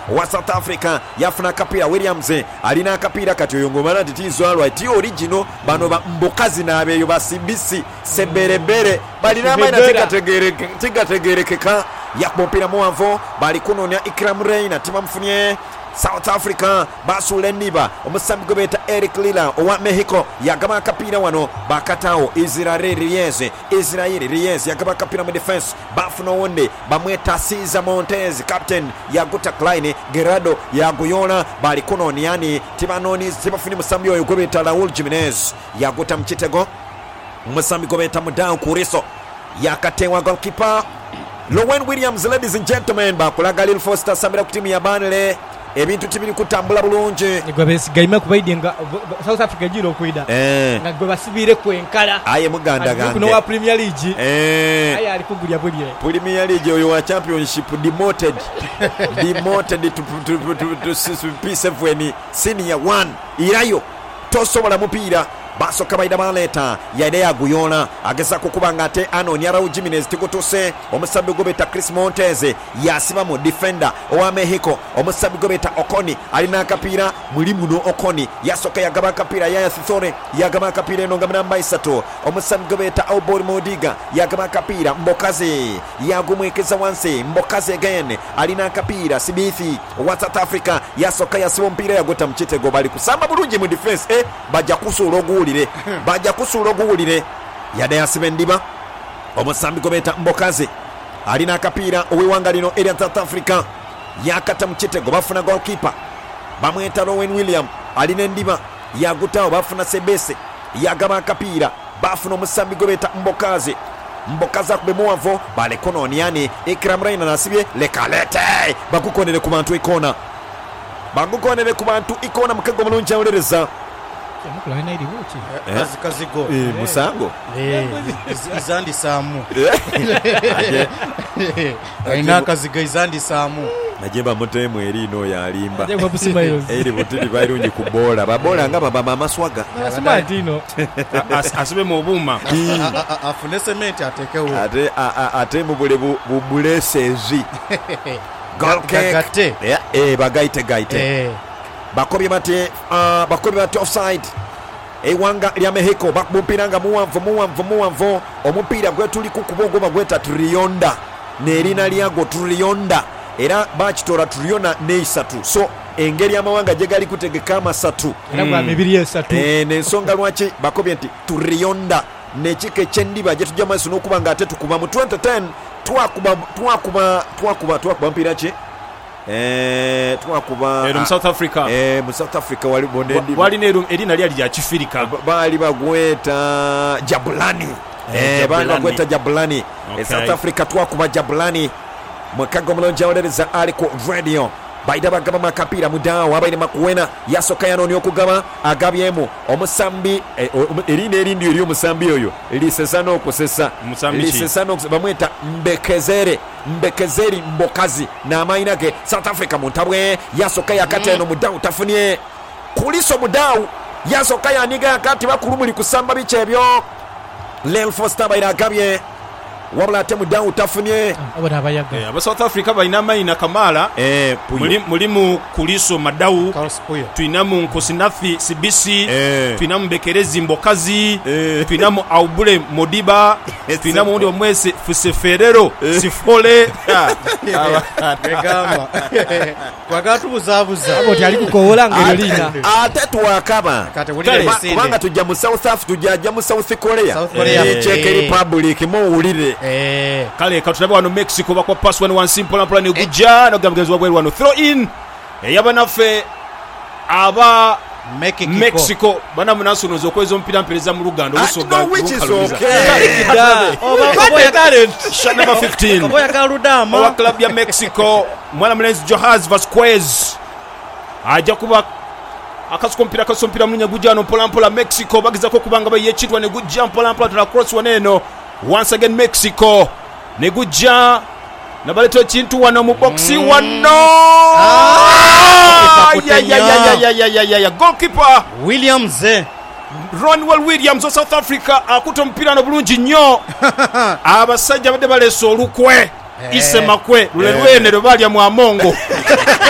wa South Africa yafuna akapira. Williams alina akapira kati oyo ngomala titizwalwa ti original bano ba mbokazi nabeyo basibisi seberebere balina maina tigategerekeka yakupira muwanvo bali kunonya Ikram Reina timamfunye South Africa basule niba omusambi gobeta Eric Lila owa Mexico yagaba akapira wano bakatawo Israel Reyes yagaba akapira mu defense bafuna wonde bamweta Cesar Montes captain yaguta Klein Gerardo yaguyola bali kuno yani tibanoni tibafuni musambi oyo gobeta Raul Jimenez yaguta mchitego musambi gobeta Mudau Kuriso yakatewa goalkeeper Lowen Williams. Ladies and gentlemen, bakulaga Lil Foster samira ku timu ya Burnley ebintu tibiri kutambula bulungi gwe besigaima kubaidinga South Africa jiro kwida nga gwe basibire kwenkala aye muganda gange kuno wa Premier League aye ali kugulya bulye Premier League oyo wa Championship demoted to P7 Senior 1 irayo tosobola mupiira basoka baida baleta yade yaguyola ageza kukubanga ate anonya Raul Jimenez tikotose omusabi gobeta Chris Montes yasiba mu defender owa Mexico omusabi gobeta Okoni alina akapira mulimuno Okoni yasoka yagaba akapira ya Sithore yagaba akapira enonga namba 3 omusabi gobeta Aubori Modiga yagaba akapira Mbokaze yagumwekeza wansi Mbokaze again alina akapira Sibithi wa South Africa yasoka yasiba mpira yagota mchitego bali kusamba bulungi mu defense baja kusula oguwulire yade yasibendiba omusambi gobeta Mbokaze alina akapira owiwanga lino eri South Africa yakata mchitego bafuna goalkeeper bamweta Rowan William alina endiba yagutawo bafuna Sebese yagaba akapira bafuna omusambi gobeta Mbokaze akube muwavo bale kononi yani Ikram Reina nasibye lekalete bakukonere ku bantu ikona mukego mulungi awulereza mukulaina ili wuchi kazigo musango izandi samu aina kaziga izandi samu najeba mutemu erino yalimba najeba busima hiyo eri butili bairungi kubola babola nga baba maswaga asmatino asibe mu buma afune cement atekewo ate mubule bubulesezi gate bagaite bakobye bate offside ewanga lya Mexico bakbumpiranga muwanvu omupira gwetuli kukubogoba gweta Trionda nerina lyago Trionda era bakitora Triona neisatu so engeri amawanga jegali kutegeka amasatu era mibiri esatu nensonga lwaki bakobye nti Trionda nekike kyendiba jetujja maso nokubanga ate tukuba mu 2010 twakuba mpira ki twakuba mu South Africa mu South Africa wali bonendi wali nerum erina lyali lya Kifirika bali bagweta Jabulani bali bagweta Jabulani South Africa twakuba Jabulani mwakago mulonja olereza aliko radio baida bagaba makapira mudawa abaine makuwena yasoka yanoni okugaba agabyemu omusambi erina erindi eri omusambi oyo lisesano okusesa lisesano bamweta Mbekezeri Mbokazi na amaina ge South Africa muntabwe yasoka yakata eno mudawu tafunye kuliso mudawu yasoka yaniga yakati bakulumuli kusamba bichebyo Lil Foster baina agabye wabula ate mudawu tafunye aba South Africa baina maina kamala mulimu kuliso madawu tuinamu Nkosinathi Sibisi tuinamu Bekerezi Mbokazi tuinamu Aubure Modiba tuinamu undi omwese Fuseferero Sifole begama kwagatu buzabuza abo tyali kukowola ngelina ate tuwakaba kubanga tujja mu South Africa tujja mu South Korea Czech Republic muwulire kale katulabe wano Mexico bakwa pass one simple and plan gujja no gamgezi wabwe wano throw in yabanafe aba Mexico bana munasunozo kwezo mpira mpeleza mu Luganda usoga which is okay oba talent shot number 15 oba kaludama wa club ya Mexico mwana mlenzi Johaz Vasquez aja kuba akasompira munya gujano polampola Mexico bagiza ko kubanga bayechitwa ne gujja polampola tula cross waneno once again Mexico ne gujja na baleto chintu wano mu boxi wano goalkeeper Williams Ronwell Williams of South Africa akuto mpira no bulungi nnyo abasajja bade baleso olukwe isemakwe lulwene lwe balya mu amongo